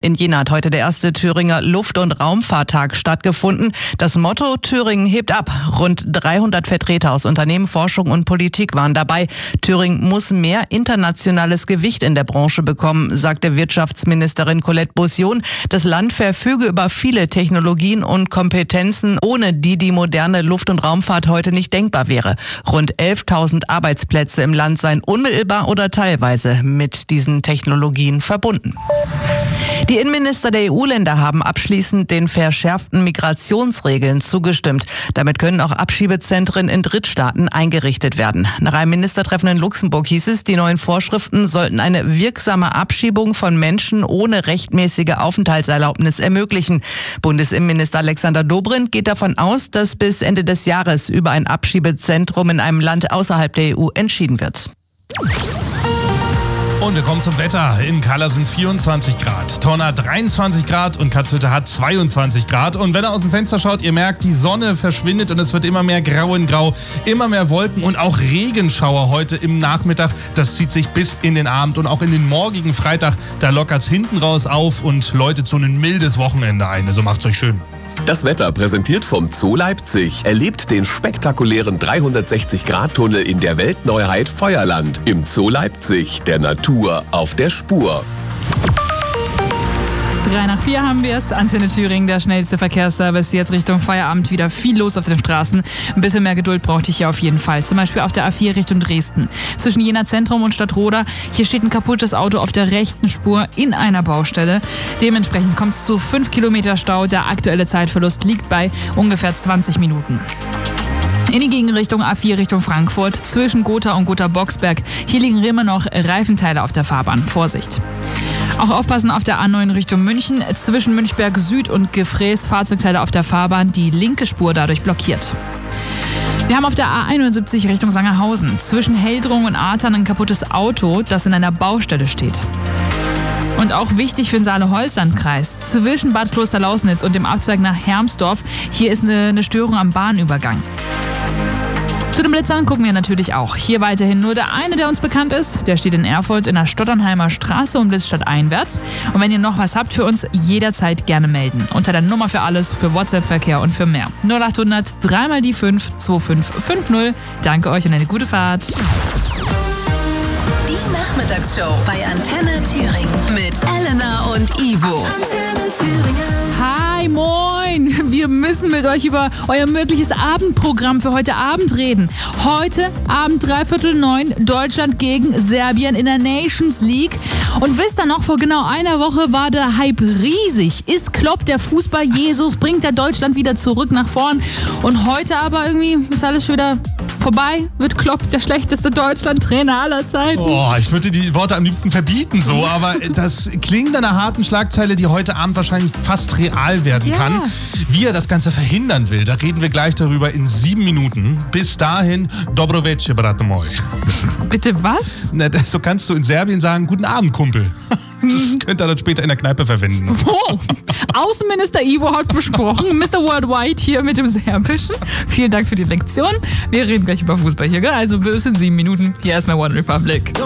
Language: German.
In Jena hat heute der erste Thüringer Luft- und Raumfahrttag stattgefunden. Das Motto: Thüringen hebt ab. Rund 300 Vertreter aus Unternehmen, Forschung und Politik waren dabei. Thüringen muss mehr internationales Gewicht in der Branche bekommen, sagte Wirtschaftsministerin Colette Bossion. Das Land verfüge über viele Technologien und Kompetenzen, ohne die moderne Luft- und Raumfahrt heute nicht denkbar wäre. Rund 11.000 Arbeitsplätze im Land seien unmittelbar oder teilweise mit diesen Technologien verbunden. Die Innenminister der EU-Länder haben abschließend den verschärften Migrationsregeln zugestimmt. Damit können auch Abschiebezentren in Drittstaaten eingerichtet werden. Nach einem Ministertreffen in Luxemburg hieß es, die neuen Vorschriften sollten eine wirksame Abschiebung von Menschen ohne rechtmäßige Aufenthaltserlaubnis ermöglichen. Bundesinnenminister Alexander Dobrindt geht davon aus, dass bis Ende des Jahres über ein Abschiebezentrum in einem Land außerhalb der EU entschieden wird. Und wir kommen zum Wetter. In Kalla sind es 24 Grad, Torna 23 Grad und Katzhütte hat 22 Grad. Und wenn ihr aus dem Fenster schaut, ihr merkt, die Sonne verschwindet und es wird immer mehr grau in grau, immer mehr Wolken und auch Regenschauer heute im Nachmittag. Das zieht sich bis in den Abend und auch in den morgigen Freitag. Da lockert es hinten raus auf und läutet so ein mildes Wochenende ein. Also macht's euch schön. Das Wetter präsentiert vom Zoo Leipzig. Erlebt den spektakulären 360-Grad-Tunnel in der Weltneuheit Feuerland. Im Zoo Leipzig, der Natur auf der Spur. 3:04 haben wir es. Antenne Thüringen, der schnellste Verkehrsservice. Jetzt Richtung Feierabend wieder viel los auf den Straßen. Ein bisschen mehr Geduld brauchte ich hier auf jeden Fall. Zum Beispiel auf der A4 Richtung Dresden. Zwischen Jena Zentrum und Stadtroda. Hier steht ein kaputtes Auto auf der rechten Spur in einer Baustelle. Dementsprechend kommt es zu 5 Kilometer Stau. Der aktuelle Zeitverlust liegt bei ungefähr 20 Minuten. In die Gegenrichtung A4 Richtung Frankfurt, zwischen Gotha und Gotha-Boxberg. Hier liegen immer noch Reifenteile auf der Fahrbahn. Vorsicht! Auch aufpassen auf der A9 Richtung München, zwischen Münchberg Süd und Gefräß Fahrzeugteile auf der Fahrbahn, die linke Spur dadurch blockiert. Wir haben auf der A71 Richtung Sangerhausen, zwischen Heldrung und Artern ein kaputtes Auto, das in einer Baustelle steht. Und auch wichtig für den Saale-Holzland-Kreis, zwischen Bad Klosterlausnitz und dem Abzweig nach Hermsdorf, hier ist eine Störung am Bahnübergang. Zu den Blitzern gucken wir natürlich auch. Hier weiterhin nur der eine, der uns bekannt ist. Der steht in Erfurt in der Stotternheimer Straße und blitzt stadteinwärts. Und wenn ihr noch was habt für uns, jederzeit gerne melden. Unter der Nummer für alles, für WhatsApp-Verkehr und für mehr. 0800 3 die 5 2550. Danke euch und eine gute Fahrt. Die Nachmittagsshow bei Antenne Thüringen mit Elena und Ivo. Antenne Thüringen. Hi, moin! Wir müssen mit euch über euer mögliches Abendprogramm für heute Abend reden. Heute Abend 8:45 Deutschland gegen Serbien in der Nations League. Und wisst ihr noch, vor genau einer Woche war der Hype riesig. Ist Klopp der Fußball-Jesus? Bringt er Deutschland wieder zurück nach vorn? Und heute aber irgendwie ist alles schon wieder vorbei. Wird Klopp der schlechteste Deutschland-Trainer aller Zeiten? Oh, ich würde die Worte am liebsten verbieten, so, aber das klingt nach einer harten Schlagzeile, die heute Abend wahrscheinlich fast real werden kann. Wie er das Ganze verhindern will, da reden wir gleich darüber in 7 Minuten. Bis dahin, Dobro večer, brat moj. Bitte was? Na, so kannst du in Serbien sagen, guten Abend, Kumpel. Das könnt ihr dann später in der Kneipe verwenden. Oh, Außenminister Ivo hat besprochen. Mr. Worldwide hier mit dem Serbischen. Vielen Dank für die Lektion. Wir reden gleich über Fußball hier, gell? Also bis in 7 Minuten. Hier erstmal One Republic.